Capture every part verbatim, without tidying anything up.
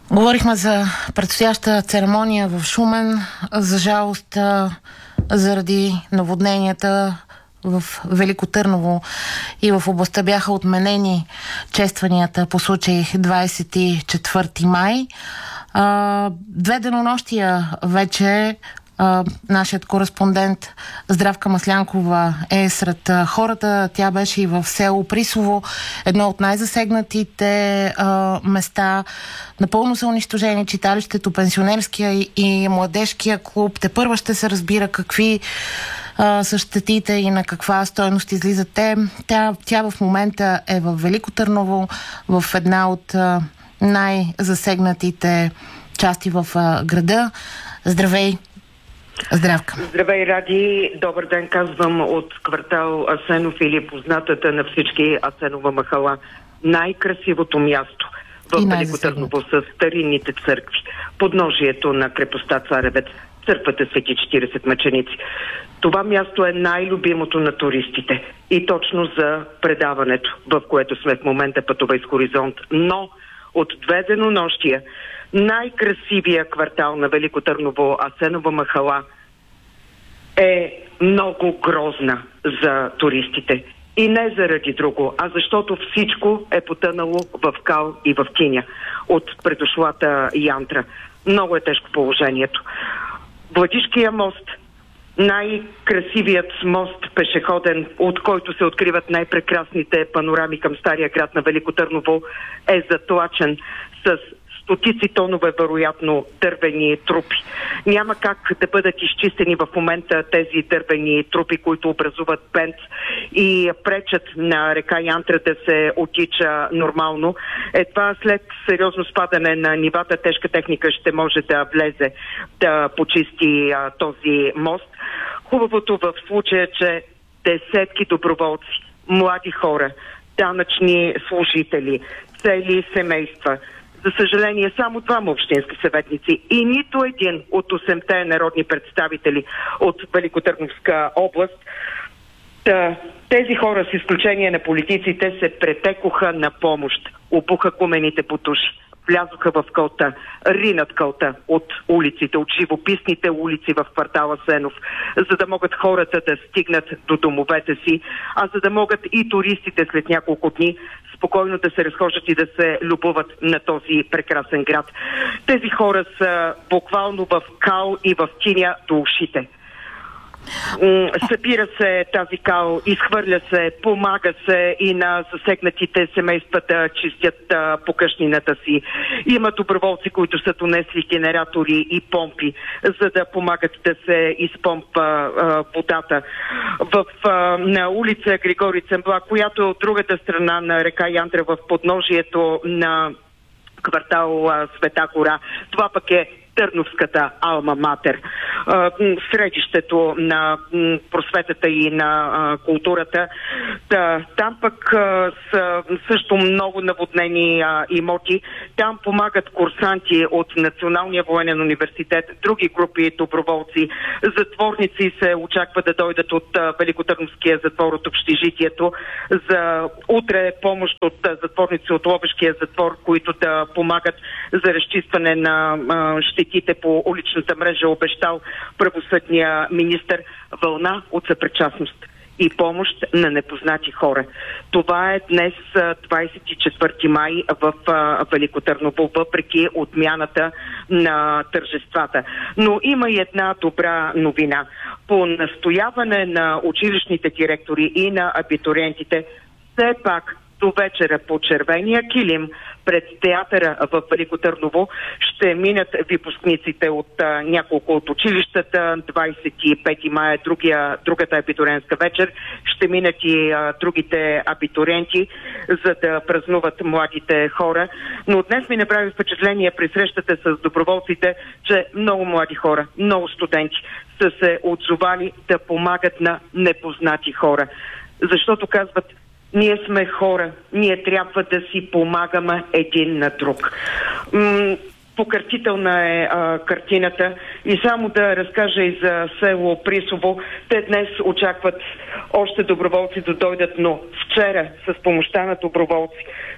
Говорихме за предстояща церемония в Шумен. За жалост, заради наводненията в Велико Търново и в областта бяха отменени честванията по случай двадесет и четвърти май. Две денонощия вече Uh, нашият кореспондент Здравка Маслянкова е сред uh, хората. Тя беше и в село Присово, едно от най-засегнатите uh, места. Напълно са унищожени читалището, пенсионерския и, и младежкия клуб. Тепърва ще се разбира какви uh, са щетите и на каква стойност излизат те. Тя, тя в момента е в Велико Търново, в една от uh, най-засегнатите части в uh, града. Здравей! Здравка. Здравей, Ради. Добър ден, казвам от квартал Асенов или познатата на всички Асенова махала. Най-красивото място в Велико Търново с старинните църкви. Подножието на крепостта Царевец, църквата Свети четиридесет мъченици. Това място е най-любимото на туристите. И точно за предаването, в което сме в момента, Пътувай с хоризонт. Но от две денонощия най-красивия квартал на Велико Търново, Асенова махала, е много грозна за туристите. И не заради друго, а защото всичко е потънало в кал и в тиня от предошлата янтра. Много е тежко положението. Владишкия мост, най-красивият мост пешеходен, от който се откриват най-прекрасните панорами към Стария град на Велико Търново, е затлачен с стотици тонове, вероятно, дървени трупи. Няма как да бъдат изчистени в момента тези дървени трупи, които образуват бент и пречат на река Янтра да се отича нормално. Едва след сериозно спадане на нивата, тежка техника ще може да влезе да почисти а, този мост. Хубавото в случая е, че десетки доброволци, млади хора, данъчни служители, цели семейства, за съжаление, само двама общински съветници и нито един от осемте народни представители от Великотърновска област. Та, тези хора, с изключение на политиците, се претекоха на помощ. Опуха гумените потуши, влязоха в кълта, ринат кълта от улиците, от живописните улици в квартала Сенов, за да могат хората да стигнат до домовете си, а за да могат и туристите след няколко дни спокойно да се разхождат и да се любоват на този прекрасен град. Тези хора са буквално в кал и в тиня до ушите. Събира се тази кал, изхвърля се, помага се и на засегнатите семейства да чистят а, покъщнината си. Има доброволци, които са донесли генератори и помпи, за да помагат да се изпомпа а, водата. В, а, на улица Григорий Цембла, която е от другата страна на река Янтра, в подножието на квартал а, Света гора, това пък е Търновската алма матер, средището на просветата и на културата. Да, там пък са също много наводнени имоти. Там помагат курсанти от Националния военен университет, други групи доброволци. Затворници се очаква да дойдат от Великотърновския затвор, от общежитието. За утре помощ от затворници от Ловешкия затвор, които да помагат за разчистване на щети по уличната мрежа, обещал правосъдния министър. Вълна от съпричастност и помощ на непознати хора. Това е днес, двадесет и четвърти май, в Велико Търново, въпреки отмяната на тържествата. Но има и една добра новина. По настояване на училищните директори и на абитуриентите, все пак до вечера по червения килим пред театъра в Велико Търново ще минат випускниците от а, няколко от училищата. двадесет и пети май, другия, другата абитуриентска вечер, ще минат и а, другите абитуриенти, за да празнуват младите хора. Но днес ми направи впечатление при срещата с доброволците, че много млади хора, много студенти са се отзовали да помагат на непознати хора. Защото казват: ние сме хора, ние трябва да си помагаме един на друг. М- покъртителна е а, картината и само да разкажа и за село Присово. Те днес очакват още доброволци да дойдат, но вчера с помощта на доброволци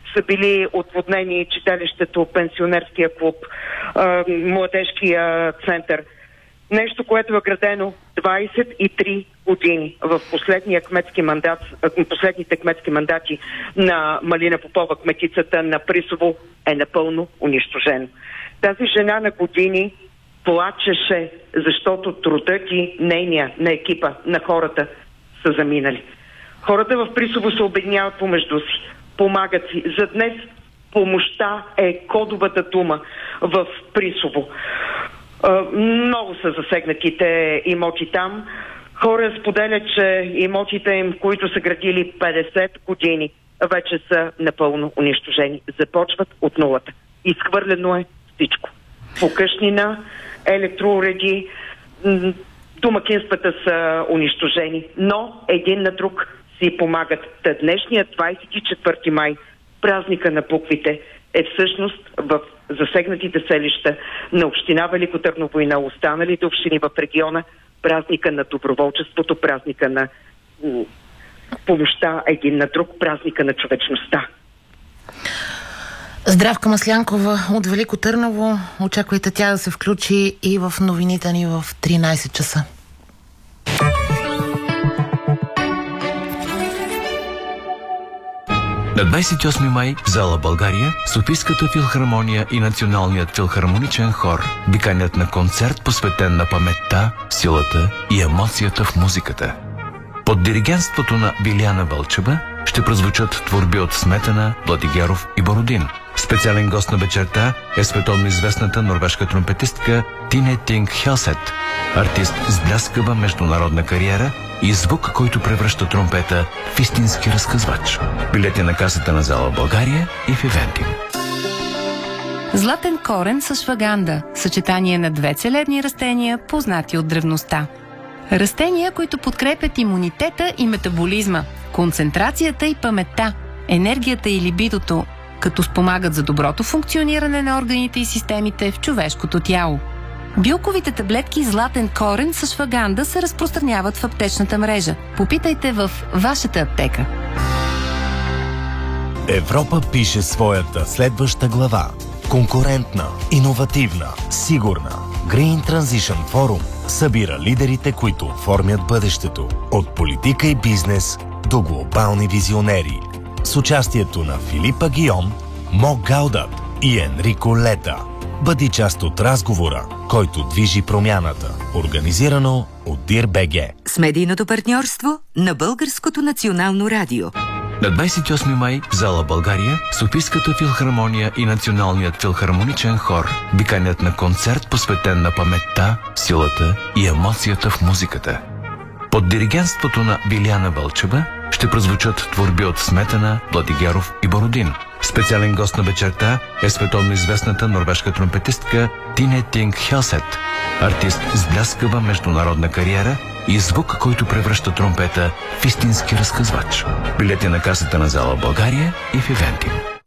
са били отводнени читалището, пенсионерския клуб, младежкия център. Нещо, което е градено двадесет и три години. В последния кметски мандат, последните кметски мандати на Малина Попова, кметицата на Присово, е напълно унищожено. Тази жена на години плачеше, защото трудът и нейния, на екипа, на хората са заминали. Хората в Присово се обединяват помежду си, помагат си. За днес помощта е кодовата дума в Присово. Много са засегнатите имоти там. Хора споделят, че имотите им, които са градили петдесет години, вече са напълно унищожени. Започват от нулата. Изхвърлено е всичко. Покъшнина, електроуреди, домакинствата са унищожени, но един на друг си помагат. Та днешният двадесет и четвърти май, празника на буквите, е всъщност в засегнатите селища на община Велико Търново и на останалите общини в региона празника на доброволчеството, празника на помощта един на друг, празника на човечността. Здравка Маслянкова от Велико Търново. Очаквайте тя да се включи и в новините ни в тринадесет часа. На двадесет и осми май в зала България Софийската филхармония и Националният филхармоничен хор ви канят на концерт, посветен на паметта, силата и емоцията в музиката. Под диригентството на Вилияна Вълчева ще прозвучат творби от Сметана, Владигеров и Бородин. Специален гост на вечерта е световно известната норвежка тромпетистка Тине Тинг Хелсет, артист с бляскава международна кариера и звук, който превръща тромпета в истински разказвач. Билети на касата на зала България и в Ивентим. Златен корен с шваганда – съчетание на две целебни растения, познати от древността. Растения, които подкрепят имунитета и метаболизма, концентрацията и паметта, енергията и либидото, като спомагат за доброто функциониране на органите и системите в човешкото тяло. Билковите таблетки Златен корен с шваганда се разпространяват в аптечната мрежа. Попитайте в вашата аптека. Европа пише своята следваща глава. Конкурентна, иновативна, сигурна. Green Transition Forum събира лидерите, които оформят бъдещето. От политика и бизнес до глобални визионери. С участието на Филипа Гион, Мо Гаудат и Енрико Лета. Бъди част от разговора, който движи промяната. Организирано от ДИР.БГ. С медийното партньорство на Българското национално радио. На двадесет и осми май в зала България Софийската филхармония и Националният филхармоничен хор ви канят на концерт, посветен на паметта, силата и емоцията в музиката. Под диригентството на Вилияна Вълчева ще прозвучат творби от Сметана, Владигеров и Бородин. Специален гост на вечерта е световно известната норвежка тромпетистка Тине Тинг Хелсет, артист с бляскава международна кариера и звук, който превръща тромпета в истински разказвач. Билети на касата на зала България и в Ивентим.